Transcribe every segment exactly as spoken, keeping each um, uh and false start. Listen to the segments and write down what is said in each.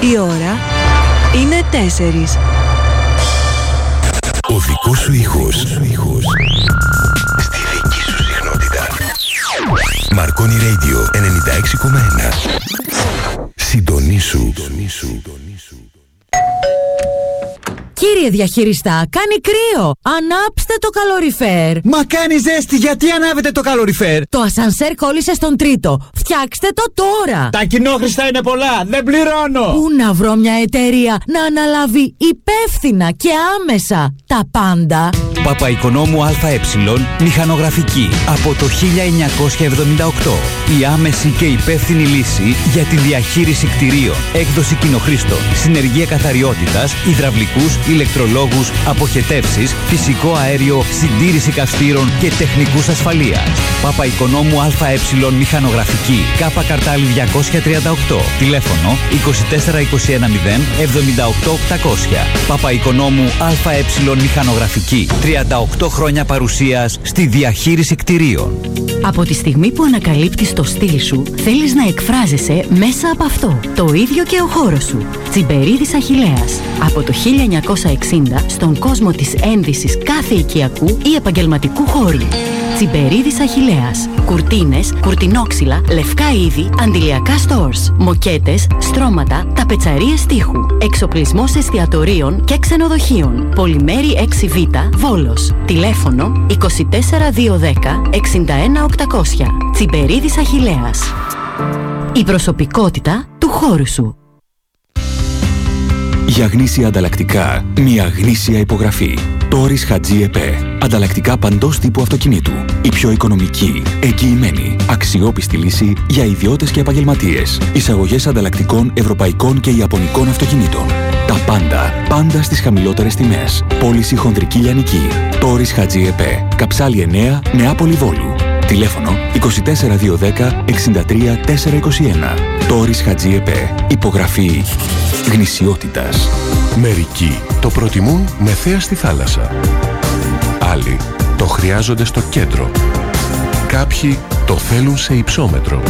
Η ώρα είναι τέσσερις. Ο δικός σου ήχος στη δική σου συχνότητα. Marconi Radio ενενήντα έξι κόμμα ένα. Συντονίσου. Κύριε διαχειριστά, κάνει κρύο. Ανάψτε το καλοριφέρ. Μα κάνει ζέστη, γιατί ανάβετε το καλοριφέρ? Το ασανσέρ κόλλησε στον τρίτο. Φτιάξτε το τώρα. Τα κοινόχρηστα είναι πολλά, δεν πληρώνω. Πού να βρω μια εταιρεία να αναλάβει υπεύθυνα και άμεσα τα πάντα? Παπαϊκονόμου ΑΕ, μηχανογραφική. Από το χίλια εννιακόσια εβδομήντα οκτώ. Η άμεση και υπεύθυνη λύση για τη διαχείριση κτηρίων. Έκδοση κοινοχρήστων. Συνεργεία καθαριότητας, υδραυλικούς, ηλεκτρολόγους, αποχετεύσεις, φυσικό αέριο, συντήρηση καυστήρων και τεχνικούς ασφαλείας. Παπαϊκονόμου ΑΕ, μηχανογραφική. Κάπα Καρτάλη διακόσια τριάντα οκτώ. Τηλέφωνο είκοσι τέσσερα είκοσι ένα μηδέν εβδομήντα οκτώ οκτακόσια. Παπαϊκονόμου ΑΕ, μηχανογραφική. τριάντα οκτώ χρόνια παρουσίας στη διαχείριση κτηρίων. Από τη στιγμή που ανακαλύπτεις το στυλ σου, θέλεις να εκφράζεσαι μέσα από αυτό. Το ίδιο και ο χώρος σου. Τσιμπερίδης Αχιλλέας. Από το χίλια εννιακόσια εξήντα στον κόσμο της ένδυσης κάθε οικιακού ή επαγγελματικού χώρου. Τσιμπερίδης Αχιλλέας. Κουρτίνες, κουρτινόξυλα, λευκά είδη, αντιλιακά stores, μοκέτες, στρώματα, ταπετσαρίες τείχου. Εξοπλισμός εστιατορίων και ξενοδοχείων. Πολυμέρη έξι β, Βόλος. Τηλέφωνο είκοσι τέσσερα διακόσια δέκα εξήντα ένα οκτακόσια. Τσιμπερίδης Αχιλλέας. Η προσωπικότητα του χώρου σου. Για γνήσια ανταλλακτικά, μια γνήσια υπογραφή. Τόρις Χατζή ΕΠΕ. Ανταλλακτικά παντός τύπου αυτοκινήτου. Η πιο οικονομική, εγγυημένη, αξιόπιστη λύση για ιδιώτες και επαγγελματίες. Εισαγωγές ανταλλακτικών ευρωπαϊκών και ιαπωνικών αυτοκινήτων. Τα πάντα, πάντα στις χαμηλότερες τιμές. Πώληση χονδρική λιανική. Τόρις Χατζή ΕΠΕ. Καψάλη εννέα, Νεάπολη Βόλου. Τηλέφωνο είκοσι τέσσερα διακόσια δέκα εξήντα τρία τετρακόσια είκοσι ένα. Τόρις Χατζή ΕΠΕ. Υπογραφή γνησιότητας. Μερικοί το προτιμούν με θέα στη θάλασσα. Άλλοι το χρειάζονται στο κέντρο. Κάποιοι το θέλουν σε υψόμετρο.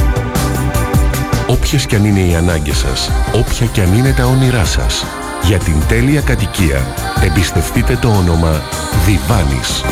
Όποιες κι αν είναι οι ανάγκες σας, όποια κι αν είναι τα όνειρά σας, για την τέλεια κατοικία εμπιστευτείτε το όνομα Διβάνης.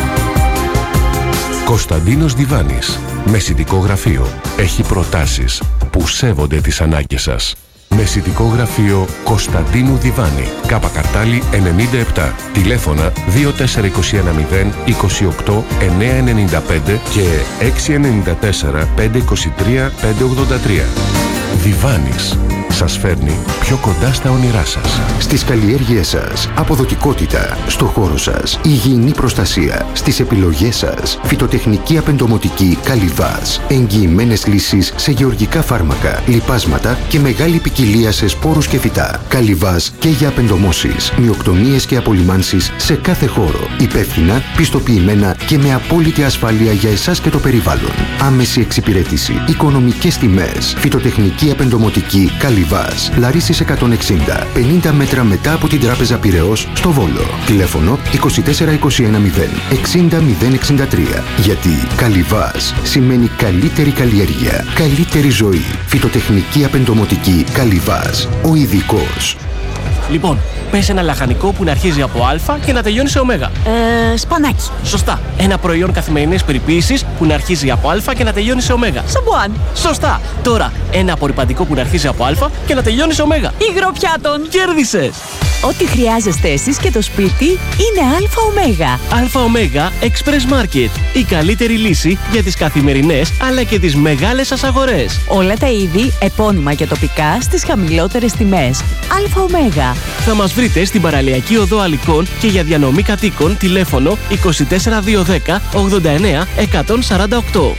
Κωνσταντίνος Διβάνης, μεσητικό γραφείο, έχει προτάσεις που σέβονται τις ανάγκες σας. Μεσητικό γραφείο Κωνσταντίνου Διβάνη, Κάπα Καρτάλη ενενήντα επτά. Τηλέφωνα δύο τέσσερα είκοσι ένα μηδέν είκοσι οκτώ εννιακόσια ενενήντα πέντε και έξι εννιά τέσσερα πέντε είκοσι τρία πέντε ογδόντα τρία. Διβάνης σας φέρνει πιο κοντά στα όνειρά σας. Στις καλλιέργειές σας, αποδοτικότητα. Στο χώρο σας, υγιεινή προστασία. Στις επιλογές σας, φυτοτεχνική απεντομοτική Καλιβάς. Εγγυημένες λύσεις σε γεωργικά φάρμακα, λιπάσματα και μεγάλη ποικιλία σε σπόρους και φυτά. Καλιβάς και για απεντομώσεις, μυοκτονίες και απολυμάνσεις σε κάθε χώρο. Υπεύθυνα, πιστοποιημένα και με απόλυτη ασφάλεια για εσάς και το περιβάλλον. Άμεση εξυπηρέτηση, οικονομικές τιμές, φυτοτεχνική απεντομοτική Καλιβάς. Λαρίσης εκατόν εξήντα, πενήντα μέτρα μετά από την Τράπεζα Πειραιώς στο Βόλο. Τηλέφωνο είκοσι τέσσερα είκοσι ένα μηδέν εξήντα μηδέν εξήντα τρία. Γιατί Καλιβάς σημαίνει καλύτερη καλλιέργεια, καλύτερη ζωή. Φυτοτεχνική απεντομοτική Καλιβάς. Ο ειδικός. Λοιπόν, πες ένα λαχανικό που να αρχίζει από Α και να τελειώνει σε Ω. Ε, σπανάκι. Σωστά. Ένα προϊόν καθημερινής περιποίησης που να αρχίζει από Α και να τελειώνει σε Ω. Σαμπουάν. Σωστά. Τώρα, ένα απορρυπαντικό που να αρχίζει από Α και να τελειώνει σε Ω. Υγροπιάτων. Κέρδισες. Ό,τι χρειάζεστε εσείς και το σπίτι είναι ΑΟ. ΑΟ Express Market. Η καλύτερη λύση για τις καθημερινές αλλά και τις μεγάλες σας αγορές. Όλα τα είδη, επώνυμα και τοπικά στις χαμηλότερες τιμές. ΑΟ. Θα μας βρείτε στην Παραλιακή Οδό Αλικών και για διανομή κατοίκων τηλέφωνο είκοσι τέσσερα διακόσια δέκα ογδόντα εννέα εκατόν σαράντα οκτώ.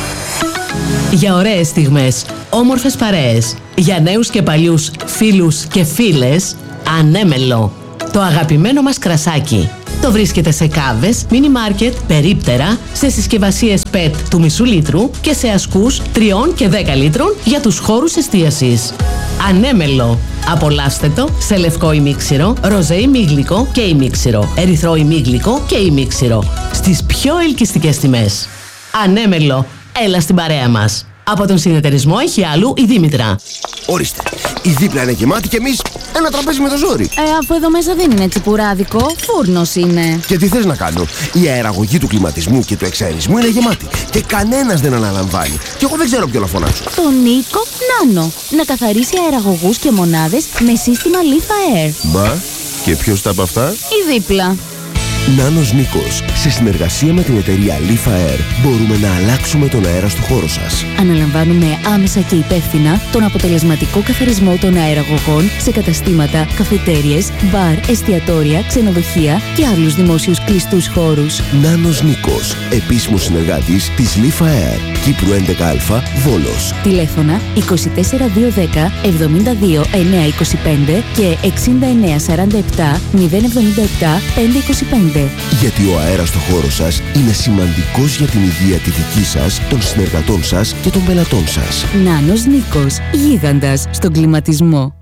Για ωραίες στιγμές, όμορφες παρέες, για νέους και παλιούς φίλους και φίλες, Ανέμελο, το αγαπημένο μας κρασάκι. Το βρίσκεται σε κάβες, μίνι μάρκετ, περίπτερα, σε συσκευασίες πετ του μισού λίτρου και σε ασκούς τριών και δέκα λίτρων για τους χώρους εστίασης. Ανέμελο. Απολαύστε το σε λευκό ημίξιρο, ροζέ ημίγλικο και ημίξιρο, ερυθρό ημίγλικο και ημίξιρο, στις πιο ελκυστικές τιμές. Ανέμελο. Έλα στην παρέα μας. Από τον συνεταιρισμό Εχιάλου η Δήμητρα. Ορίστε, η δίπλα είναι γεμάτη και εμείς ένα τραπέζι με το ζόρι. Ε, αφού εδώ μέσα δεν είναι τσιπουράδικο, φούρνος είναι. Και τι θες να κάνω? Η αεραγωγή του κλιματισμού και του εξαερισμού είναι γεμάτη και κανένας δεν αναλαμβάνει. Και εγώ δεν ξέρω ποιο να φωνάξω. Τον Νίκο Νάνο. Να καθαρίσει αεραγωγούς και μονάδες με σύστημα Leaf Air. Μπα, και ποιος τα από αυτά? Η δίπλα. Νάνος Νίκος. Σε συνεργασία με την εταιρεία Leaf Air μπορούμε να αλλάξουμε τον αέρα στο χώρο σας. Αναλαμβάνουμε άμεσα και υπεύθυνα τον αποτελεσματικό καθαρισμό των αεραγωγών σε καταστήματα, καφετέριες, μπαρ, εστιατόρια, ξενοδοχεία και άλλους δημόσιους κλειστούς χώρους. Νάνος Νίκος. Επίσημος συνεργάτης της Leaf Air. Κύπρου έντεκα Α, Βόλος. Τηλέφωνα είκοσι τέσσερα διακόσια δέκα εβδομήντα δύο εννιακόσια είκοσι πέντε και εξήντα εννέα σαράντα επτά μηδέν εβδομήντα επτά πεντακόσια είκοσι πέντε. Γιατί ο αέρας στο χώρο σας είναι σημαντικός για την υγεία τη δική σας, των συνεργατών σας και των πελατών σας. Νάνος Νίκος, γίγαντας στον κλιματισμό.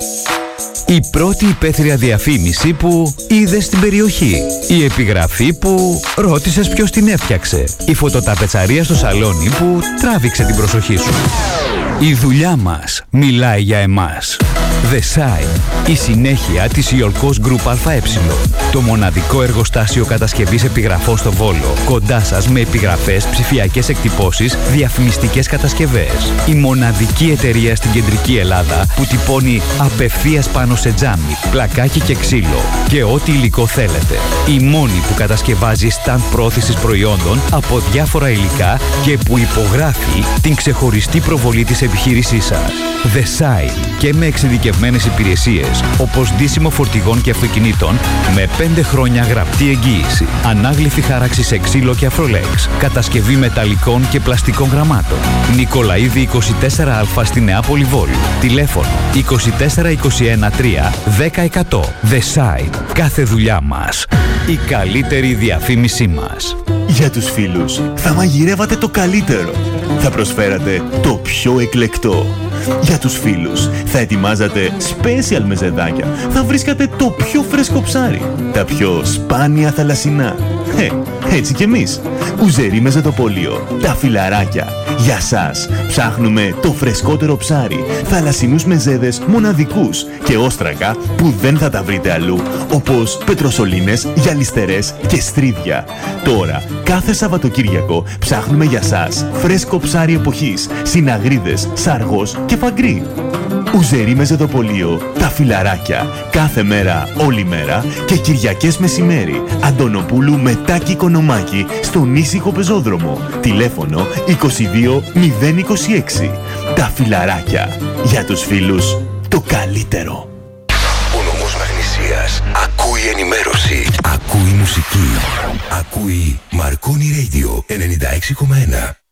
Η πρώτη υπαίθρια διαφήμιση που είδες στην περιοχή. Η επιγραφή που ρώτησες ποιος την έφτιαξε. Η φωτοταπετσαρία στο σαλόνι που τράβηξε την προσοχή σου. Η δουλειά μας μιλάει για εμάς. The Site, η συνέχεια της Ιολκός Group ΑΕ. Το μοναδικό εργοστάσιο κατασκευής επιγραφών στο Βόλο. Κοντά σας με επιγραφές, ψηφιακές εκτυπώσεις, διαφημιστικές κατασκευές. Η μοναδική εταιρεία στην κεντρική Ελλάδα που τυπώνει απευθείας πάνω σε τζάμι, πλακάκι και ξύλο και ό,τι υλικό θέλετε. Η μόνη που κατασκευάζει σταντ πρόθεσης προϊόντων από διάφορα υλικά και που υπογράφει την ξεχωριστή προβολή της επιχείρησής σας. The Site, και με εξειδικευμένες υπηρεσίες όπως ντύσιμο φορτηγών και αυτοκινήτων με πέντε χρόνια γραπτή εγγύηση, ανάγλυφη χάραξη σε ξύλο και αφρολέξ, κατασκευή μεταλλικών και πλαστικών γραμμάτων. Νικολαΐδη είκοσι τέσσερα Α στη Νεάπολη Βόλου. Τηλέφωνο είκοσι τέσσερα είκοσι ένα τρία δέκα εκατό. The Site. Κάθε δουλειά μας. Η καλύτερη διαφήμισή μας. Για τους φίλους θα μαγειρεύατε το καλύτερο. Θα προσφέρατε το πιο εκλεκτό. Για τους φίλους θα ετοιμάζατε special μεζεδάκια. Θα βρίσκατε το πιο φρέσκο ψάρι. Τα πιο σπάνια θαλασσινά. Ε, έτσι κι εμείς. Ουζερί Μεζεδοπόλιο. Τα φιλαράκια. Για σας ψάχνουμε το φρεσκότερο ψάρι. Θαλασσινούς μεζέδες μοναδικούς και όστρακα που δεν θα τα βρείτε αλλού. Όπως πετροσολίνες, γυαλιστερές και στρίδια. Τώρα, κάθε Σαββατοκύριακο ψάχνουμε για σας φρέσκο ψάρι εποχής, συναγρίδες, σαργός και φαγκρί. Ουζερί Μεζεδοπολείο, τα φιλαράκια. Κάθε μέρα, όλη μέρα και Κυριακές μεσημέρι. Αντωνοπούλου με Τάκη Οικονομάκη στον ήσυχο πεζόδρομο. Τηλέφωνο είκοσι δύο μηδέν είκοσι έξι. Τα φιλαράκια. Για τους φίλους, το καλύτερο. Ο νομός Μαγνησίας ακούει ενημέρωση. Ακούει μουσική. Ακούει Marconi Radio ενενήντα έξι κόμμα ένα.